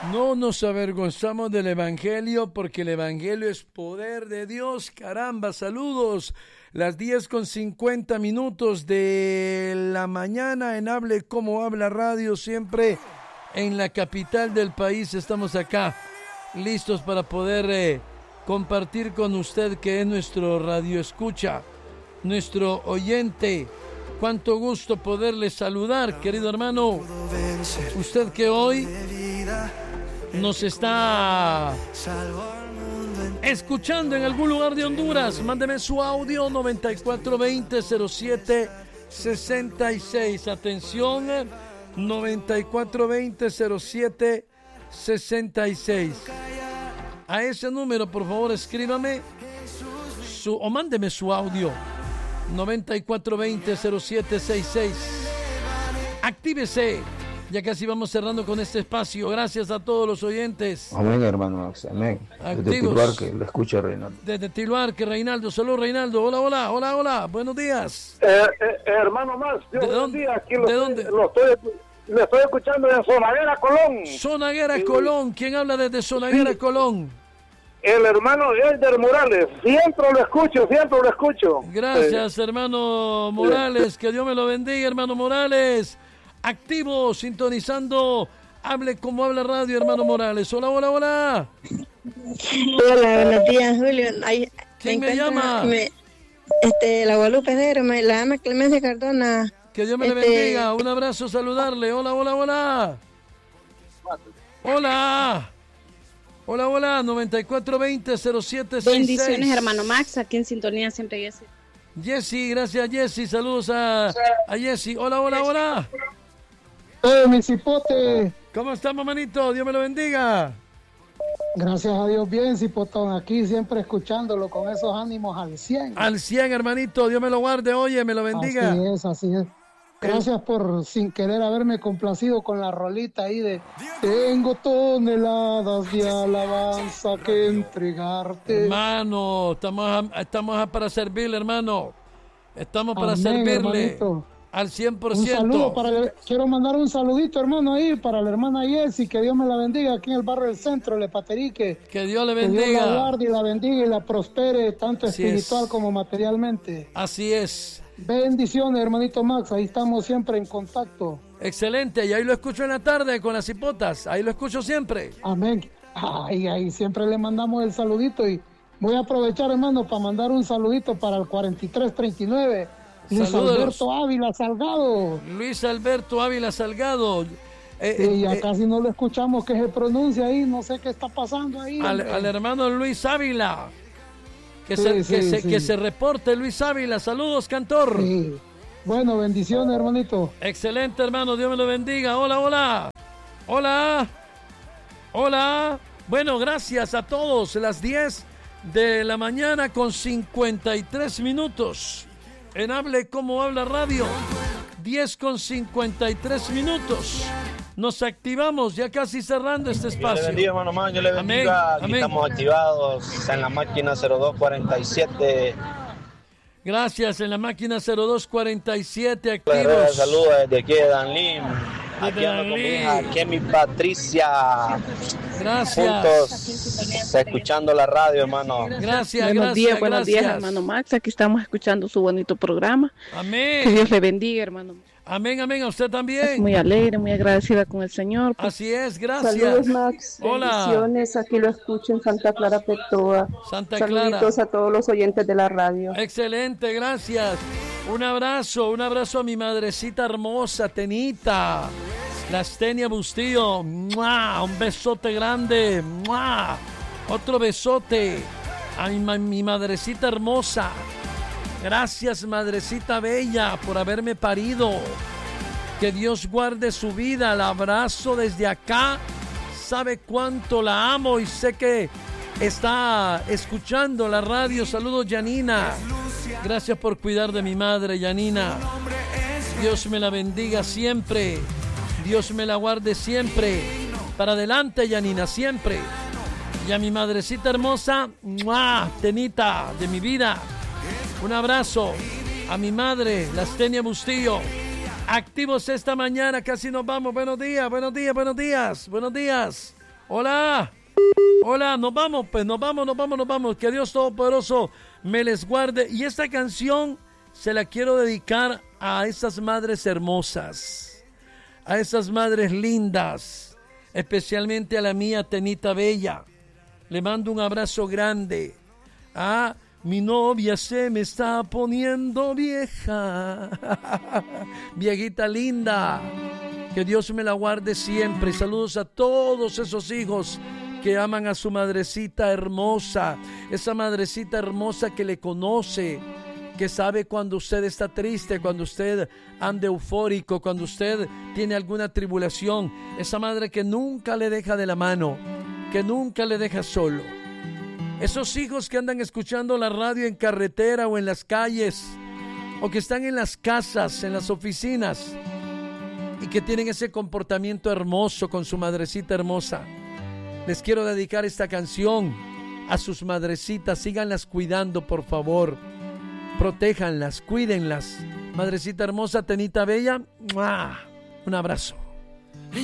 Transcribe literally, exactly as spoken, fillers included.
No nos avergonzamos del Evangelio porque el Evangelio es poder de Dios. Caramba, saludos. Las diez con cincuenta minutos de la mañana en Hable Como Habla Radio, siempre en la capital del país. Estamos acá, listos para poder eh, compartir con usted que es nuestro radio escucha, nuestro oyente. Cuánto gusto poderle saludar, querido hermano. Usted que hoy nos está escuchando en algún lugar de Honduras, mándeme su audio noventa y cuatro veinte cero siete sesenta y seis. Atención, noventa y cuatro veinte cero siete sesenta y seis. A ese número, por favor, escríbame su, o mándeme su audio noventa y cuatro veinte cero siete sesenta y seis. Actívese. Ya casi vamos cerrando con este espacio. Gracias a todos los oyentes. Amén, hermano Max. Amén. Activos. Desde Tiluarque, lo escucha Reinaldo. Desde Tiluarque, Reinaldo. Saludos, Reinaldo. Hola, hola, hola, hola. Buenos días. Eh, eh, hermano Max, ¿De dónde? Días. Aquí lo ¿De estoy, dónde? Lo estoy, lo estoy escuchando en Zonaguera, Colón. Zonaguera, Sí. Colón. ¿Quién habla desde Zonaguera, Sí. Colón? El hermano Elder Morales. Siempre lo escucho, siempre lo escucho. Gracias, eh. hermano Morales. Que Dios me lo bendiga, hermano Morales. Activo, sintonizando. Hable Como Habla Radio, hermano Morales. Hola, hola, hola. Hola, buenos días, Julio. Ay, ¿Quién me, me llama? Me, este, la Guadalupe Cero, me la llama Clemencia Cardona. Que Dios me este... le bendiga. Un abrazo, saludarle. Hola, hola, hola. Hola. Hola, hola. noventa y cuatro veinte cero siete sesenta y seis. Bendiciones, hermano Max. Aquí en sintonía siempre, Jessy. Jessy, gracias, Jessy. Saludos a, a Jessy. Hola, hola, hola. ¡Eh, mi cipote! ¿Cómo estamos, manito? Dios me lo bendiga. Gracias a Dios, bien, cipotón. Aquí siempre escuchándolo con esos ánimos al cien. Al cien, hermanito. Dios me lo guarde. Oye, me lo bendiga. Así es, así es. Gracias por, sin querer, haberme complacido con la rolita ahí de tengo toneladas de alabanza que entregarte. Hermano, estamos, a, estamos a para servirle, hermano. Estamos para Amén, servirle. hermanito. Al cien por ciento. Un saludo para el, quiero mandar un saludito, hermano, ahí para la hermana Jessy, que Dios me la bendiga aquí en el barrio del centro, Le Paterique. Que Dios le Que bendiga. Dios la guarde y la bendiga y la prospere, tanto Así espiritual es. como materialmente. Así es. Bendiciones, hermanito Max, ahí estamos siempre en contacto. Excelente, y ahí lo escucho en la tarde con las hipotas, ahí lo escucho siempre. Amén. Ay, ahí siempre le mandamos el saludito y voy a aprovechar, hermano, para mandar un saludito para el cuarenta y tres treinta y nueve. Luis Saludos. Alberto Ávila Salgado. Luis Alberto Ávila Salgado. Eh, Sí, eh, ya eh, casi no lo escuchamos que se pronuncia ahí, no sé qué está pasando ahí. al, hombre. al hermano Luis Ávila. Que, Sí, se, sí, que, se, sí. que se reporte Luis Ávila. Saludos, cantor. Sí. Bueno, bendiciones, hermanito. Excelente, hermano. Dios me lo bendiga. Hola, hola. Hola. Hola. Bueno, gracias a todos. Las diez de la mañana con cincuenta y tres minutos. En Hable Como Habla Radio. diez con cincuenta y tres minutos. Nos activamos, ya casi cerrando este espacio. Dios le bendiga, hermano man, Dios le Amén, bendiga. Aquí amén. estamos activados en la máquina cero dos cuarenta y siete. Gracias, en la máquina cero dos cuarenta y siete Herrera, activos. saludos desde aquí de Danlín. Aquí Desde ando con mi Danlín. hija Kemi Patricia. Gracias. Juntos, escuchando la radio, hermano. Gracias, Buenos gracias, días, buenos gracias. días, hermano Max. Aquí estamos escuchando su bonito programa. Que Amén. Dios le bendiga, hermano. Amén, amén. A usted también. Muy alegre, muy agradecida con el Señor. Pues, Así es, gracias. Saludos, Max. Hola. Bendiciones. Aquí lo escucho en Santa Clara, Petoa. Santa Clara. Saluditos a todos los oyentes de la radio. Excelente, gracias. Un abrazo, un abrazo a mi madrecita hermosa, Tenita. La Astenia Bustillo. ¡Mua! Un besote grande. ¡Mua! Otro besote a mi, ma- mi madrecita hermosa. Gracias, madrecita bella, por haberme parido. Que Dios guarde su vida. La abrazo desde acá. Sabe cuánto la amo y sé que está escuchando la radio. Saludos, Yanina. Gracias por cuidar de mi madre, Yanina. Dios me la bendiga siempre. Dios me la guarde siempre. Para adelante, Yanina, siempre. Y a mi madrecita hermosa, ¡mua! Tenita de mi vida. Un abrazo a mi madre, la Astenia Bustillo. Activos esta mañana, casi nos vamos. Buenos días, buenos días, buenos días, buenos días. Hola. Hola, nos vamos, pues nos vamos, nos vamos, nos vamos. Que Dios Todopoderoso me les guarde. Y esta canción se la quiero dedicar a esas madres hermosas, a esas madres lindas, especialmente a la mía, Tenita Bella. Le mando un abrazo grande. Ah, mi novia se me está poniendo vieja. Viejita linda. Que Dios me la guarde siempre. Saludos a todos esos hijos que aman a su madrecita hermosa, esa madrecita hermosa que le conoce, que sabe cuando usted está triste, cuando usted anda eufórico, cuando usted tiene alguna tribulación, esa madre que nunca le deja de la mano, que nunca le deja solo. Esos hijos que andan escuchando la radio en carretera o en las calles, o que están en las casas, en las oficinas, y que tienen ese comportamiento hermoso con su madrecita hermosa. Les quiero dedicar esta canción a sus madrecitas. Síganlas cuidando, por favor. Protéjanlas, cuídenlas. Madrecita hermosa, Tenita Bella, ¡mua! Un abrazo.